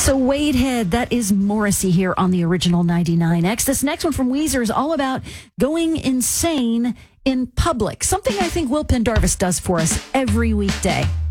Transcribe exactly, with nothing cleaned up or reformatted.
So Wade Head, that is Morrissey here on the original ninety-nine X. This next one from Weezer is all about going insane in public, something I think Will Pendarvis does for us every weekday.